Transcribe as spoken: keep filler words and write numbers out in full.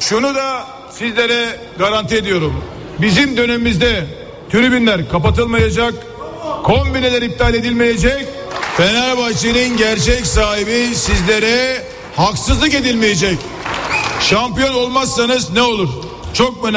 şunu da sizlere garanti ediyorum. Bizim dönemimizde tribünler kapatılmayacak, kombineler iptal edilmeyecek. Fenerbahçe'nin gerçek sahibi sizlere haksızlık edilmeyecek. Şampiyon olmazsanız ne olur? Çok önemli.